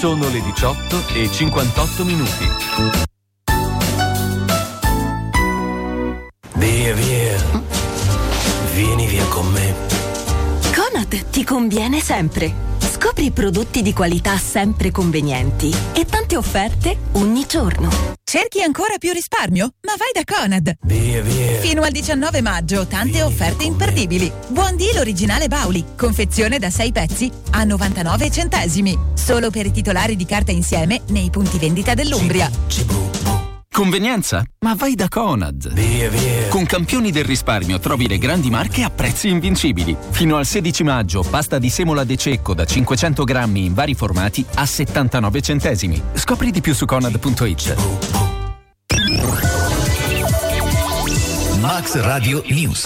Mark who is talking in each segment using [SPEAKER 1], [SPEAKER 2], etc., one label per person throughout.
[SPEAKER 1] Sono le 18:58.
[SPEAKER 2] Via, vieni via con me.
[SPEAKER 3] Conad ti conviene sempre. Scopri prodotti di qualità sempre convenienti e tante offerte ogni giorno.
[SPEAKER 4] Cerchi ancora più risparmio? Ma vai da Conad!
[SPEAKER 2] Via.
[SPEAKER 4] Fino al 19 maggio, tante offerte imperdibili. Buon deal originale Bauli, confezione da 6 pezzi a 99 centesimi. Solo per i titolari di carta insieme nei punti vendita dell'Umbria.
[SPEAKER 5] Convenienza? Ma vai da Conad.
[SPEAKER 2] Via.
[SPEAKER 5] Con campioni del risparmio trovi le grandi marche a prezzi invincibili. Fino al 16 maggio, pasta di semola De Cecco da 500 grammi in vari formati a 79 centesimi. Scopri di più su Conad.it.
[SPEAKER 6] Max Radio News.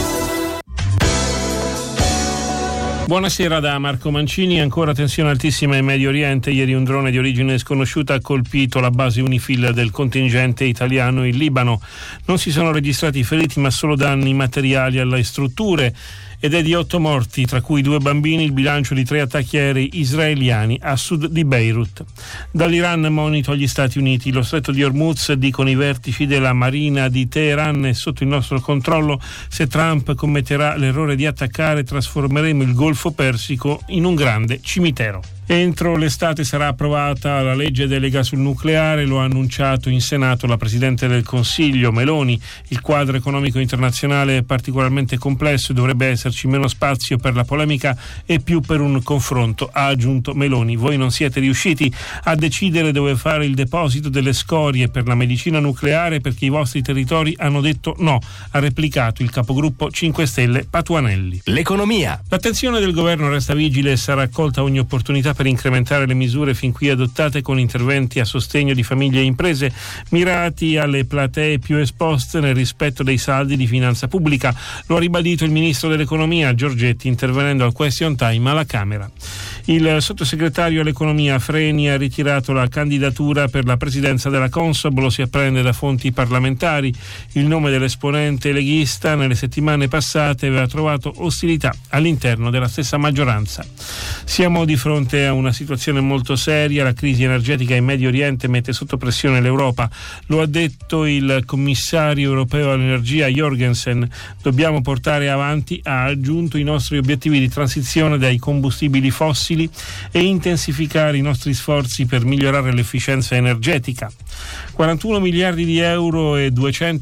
[SPEAKER 7] Buonasera da Marco Mancini. Ancora tensione altissima in Medio Oriente. Ieri un drone di origine sconosciuta ha colpito la base UNIFIL del contingente italiano in Libano. Non si sono registrati feriti ma solo danni materiali alle strutture ed è di 8 morti, tra cui 2 bambini, il bilancio di 3 attacchi aerei israeliani a sud di Beirut. Dall'Iran monito agli Stati Uniti. Lo stretto di Hormuz, dicono i vertici della Marina di Teheran, è sotto il nostro controllo. Se Trump commetterà l'errore di attaccare, trasformeremo il Golfo Persico in un grande cimitero. Entro l'estate sarà approvata la legge delega sul nucleare, lo ha annunciato in Senato la Presidente del Consiglio Meloni. Il quadro economico internazionale è particolarmente complesso e dovrebbe esserci meno spazio per la polemica e più per un confronto, ha aggiunto Meloni. Voi non siete riusciti a decidere dove fare il deposito delle scorie per la medicina nucleare perché i vostri territori hanno detto no, ha replicato il capogruppo 5 Stelle Patuanelli.
[SPEAKER 2] L'economia.
[SPEAKER 7] L'attenzione del governo resta vigile e sarà accolta ogni opportunità per incrementare le misure fin qui adottate con interventi a sostegno di famiglie e imprese mirati alle platee più esposte nel rispetto dei saldi di finanza pubblica. Lo ha ribadito il ministro dell'economia Giorgetti intervenendo al question time alla Camera. Il sottosegretario all'economia Freni ha ritirato la candidatura per la presidenza della Consob, lo si apprende da fonti parlamentari. Il nome dell'esponente leghista nelle settimane passate aveva trovato ostilità all'interno della stessa maggioranza. Siamo di fronte a una situazione molto seria, la crisi energetica in Medio Oriente mette sotto pressione l'Europa, lo ha detto il commissario europeo all'energia Jorgensen. Dobbiamo portare avanti, ha aggiunto, i nostri obiettivi di transizione dai combustibili fossili e intensificare i nostri sforzi per migliorare l'efficienza energetica. 41 miliardi di euro e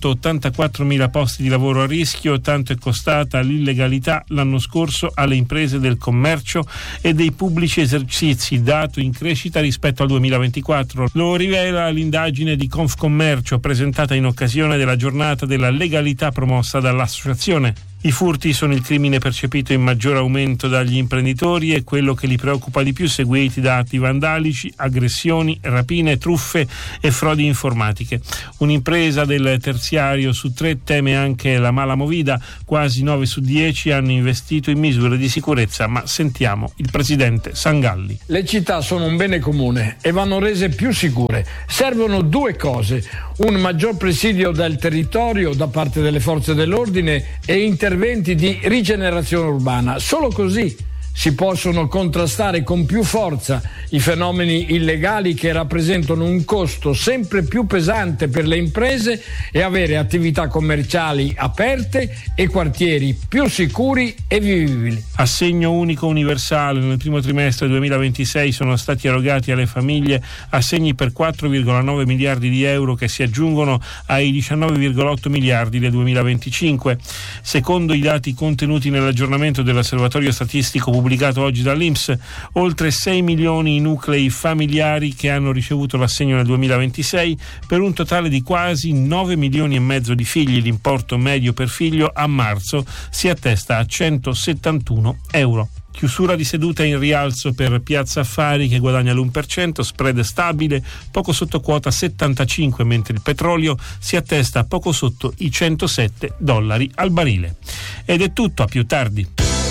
[SPEAKER 7] 284 mila posti di lavoro a rischio, tanto è costata l'illegalità l'anno scorso alle imprese del commercio e dei pubblici esercizi, dato in crescita rispetto al 2024. Lo rivela l'indagine di Confcommercio presentata in occasione della giornata della legalità promossa dall'associazione. I furti sono il crimine percepito in maggior aumento dagli imprenditori e quello che li preoccupa di più, seguiti da atti vandalici, aggressioni, rapine, truffe e frodi informatiche. Un'impresa del terziario su 3 teme anche la mala movida, quasi 9 su 10 hanno investito in misure di sicurezza, ma sentiamo il presidente Sangalli.
[SPEAKER 8] Le città sono un bene comune e vanno rese più sicure. Servono 2 cose: un maggior presidio del territorio da parte delle forze dell'ordine e interventi di rigenerazione urbana. Solo così si possono contrastare con più forza i fenomeni illegali che rappresentano un costo sempre più pesante per le imprese e avere attività commerciali aperte e quartieri più sicuri e vivibili.
[SPEAKER 7] Assegno unico universale. Nel primo trimestre 2026 sono stati erogati alle famiglie assegni per 4,9 miliardi di euro che si aggiungono ai 19,8 miliardi del 2025. Secondo i dati contenuti nell'aggiornamento dell'Osservatorio Statistico pubblicato oggi dall'INPS, oltre 6 milioni i nuclei familiari che hanno ricevuto l'assegno nel 2026, per un totale di quasi 9 milioni e mezzo di figli. L'importo medio per figlio a marzo si attesta a 171 euro. Chiusura di seduta in rialzo per Piazza Affari che guadagna l'1%, spread stabile, poco sotto quota 75, mentre il petrolio si attesta poco sotto i $107 al barile. Ed è tutto, a più tardi.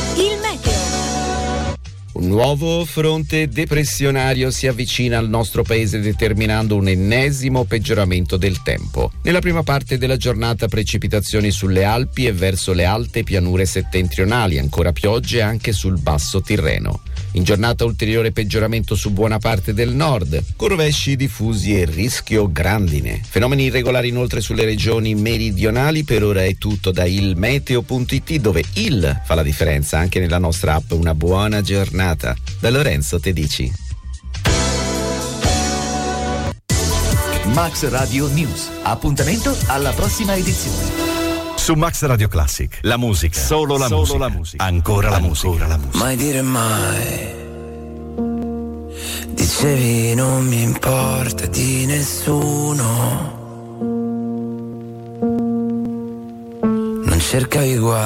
[SPEAKER 9] Un nuovo fronte depressionario si avvicina al nostro paese determinando un ennesimo peggioramento del tempo. Nella prima parte della giornata precipitazioni sulle Alpi e verso le alte pianure settentrionali, ancora piogge anche sul basso Tirreno. In giornata ulteriore peggioramento su buona parte del nord, con rovesci diffusi e rischio grandine. Fenomeni irregolari inoltre sulle regioni meridionali. Per ora è tutto da ilmeteo.it, dove il fa la differenza anche nella nostra app. Una buona giornata. Da Lorenzo Tedici.
[SPEAKER 6] Max Radio News. Appuntamento alla prossima edizione.
[SPEAKER 10] Su Max Radio Classic, la musica, solo la musica, ancora la musica.
[SPEAKER 2] Mai dire mai. Dicevi non mi importa di nessuno. Non cercavi guai.